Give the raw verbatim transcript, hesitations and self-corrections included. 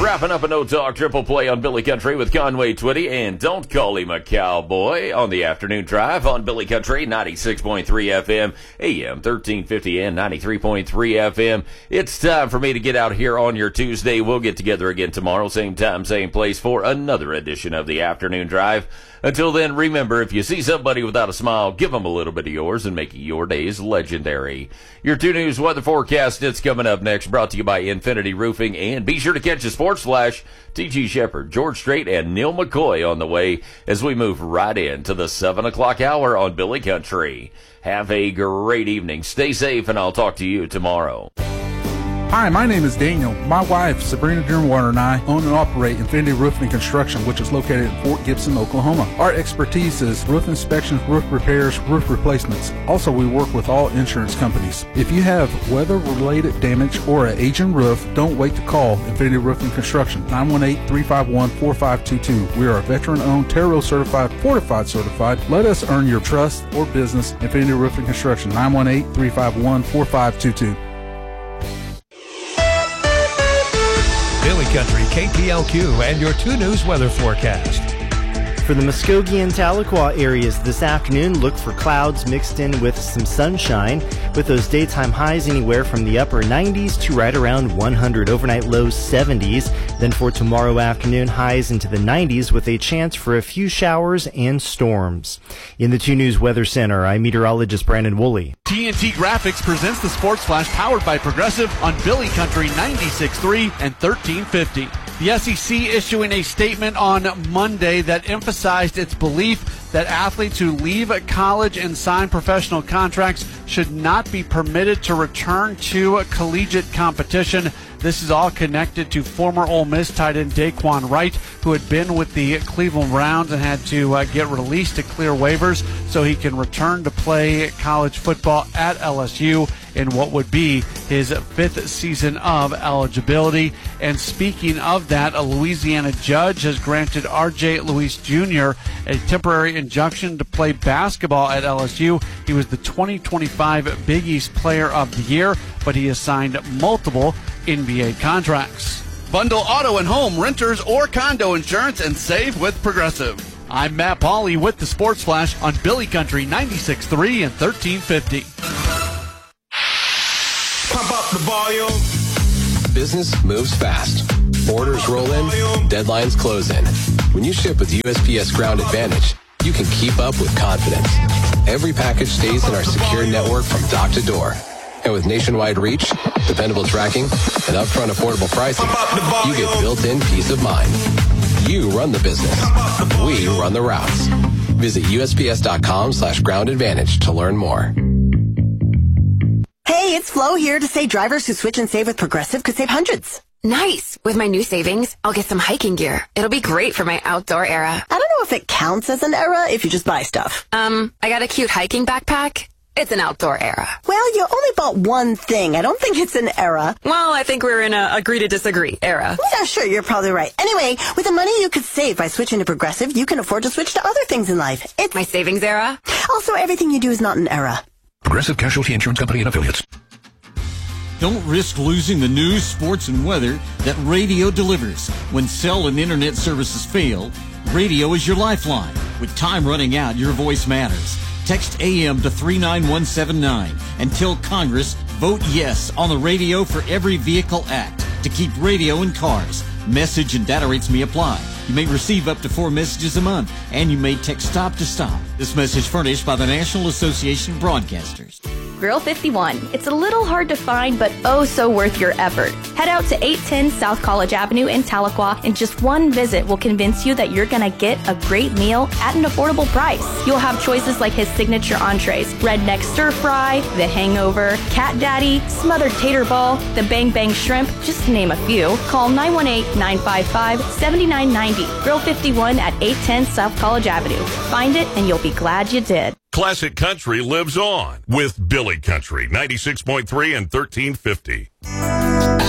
Wrapping up a no-talk triple play on Billy Country with Conway Twitty and Don't Call Him a Cowboy on the afternoon drive on Billy Country, ninety-six point three F M, A M thirteen fifty and ninety-three point three F M. It's time for me to get out here on your Tuesday. We'll get together again tomorrow, same time, same place, for another edition of the afternoon drive. Until then, remember, if you see somebody without a smile, give them a little bit of yours and make your days legendary. Your two News weather forecast, it's coming up next, brought to you by Infinity Roofing. And be sure to catch a Sports Flash. T G Shepard, George Strait, and Neil McCoy on the way as we move right into the seven o'clock hour on Billy Country. Have a great evening. Stay safe, and I'll talk to you tomorrow. Hi, my name is Daniel. My wife, Sabrina Dearwater, and I own and operate Infinity Roofing and Construction, which is located in Fort Gibson, Oklahoma. Our expertise is roof inspections, roof repairs, roof replacements. Also, we work with all insurance companies. If you have weather-related damage or an aging roof, don't wait to call Infinity Roofing and Construction, nine one eight, three five one, four five two two. We are a veteran-owned, Terro certified, fortified certified. Let us earn your trust or business. Infinity Roofing and Construction, nine one eight, three five one, four five two two. Billy Country, K P L Q, and your two News weather forecast. For the Muskogee and Tahlequah areas this afternoon, look for clouds mixed in with some sunshine, with those daytime highs anywhere from the upper nineties to right around one hundred, overnight lows seventies. Then for tomorrow afternoon, highs into the nineties with a chance for a few showers and storms. In the two News Weather Center, I'm meteorologist Brandon Woolley. T N T Graphics presents the Sports Flash powered by Progressive on Billy Country ninety-six point three and thirteen fifty. The S E C issuing a statement on Monday that emphasized its belief that athletes who leave college and sign professional contracts should not be permitted to return to collegiate competition. This is all connected to former Ole Miss tight end Daquan Wright, who had been with the Cleveland Browns and had to uh, get released to clear waivers so he can return to play college football at L S U in what would be his fifth season of eligibility. And speaking of that, a Louisiana judge has granted R J Luis Junior a temporary injunction to play basketball at L S U. He was the twenty twenty-five Big East Player of the Year, but he has signed multiple N B A contracts. Bundle auto and home, renters, or condo insurance and save with Progressive. I'm Matt Pauley with the Sports Flash on Billy Country ninety-six point three and thirteen fifty. Pump up the volume. Business moves fast. Orders roll in, deadlines close in. When you ship with U S P S Ground Advantage, you can keep up with confidence. Every package stays in our secure network from dock to door. And with nationwide reach, dependable tracking, and upfront affordable pricing, you get built-in peace of mind. You run the business. We run the routes. Visit USPS.com slash ground advantage to learn more. Hey, it's Flo here to say drivers who switch and save with Progressive could save hundreds. Nice. With my new savings, I'll get some hiking gear. It'll be great for my outdoor era. I don't know if it counts as an era if you just buy stuff. Um, I got a cute hiking backpack. It's an outdoor era. Well, you only bought one thing. I don't think it's an era. Well, I think we're in a agree to disagree era. Yeah, sure, you're probably right. Anyway, with the money you could save by switching to Progressive, you can afford to switch to other things in life. It's my savings era. Also, everything you do is not an era. Progressive Casualty Insurance Company and Affiliates. Don't risk losing the news, sports, and weather that radio delivers. When cell and internet services fail, radio is your lifeline. With time running out, your voice matters. Text A M to three nine one seven nine and tell Congress, vote yes on the Radio for Every Vehicle Act to keep radio in cars. Message and data rates may apply. You may receive up to four messages a month, and you may text stop to stop. This message furnished by the National Association of Broadcasters. Grill fifty-one. It's a little hard to find, but oh so worth your effort. Head out to eight ten South College Avenue in Tahlequah, and just one visit will convince you that you're going to get a great meal at an affordable price. You'll have choices like his signature entrees, redneck stir fry, the hangover, cat daddy, smothered tater ball, the bang bang shrimp, just to name a few. Call nine one eight, nine five five, seven nine nine zero. Grill fifty-one at eight ten South College Avenue. Find it and you'll be glad you did. Classic Country lives on with Billy Country ninety-six point three and thirteen fifty.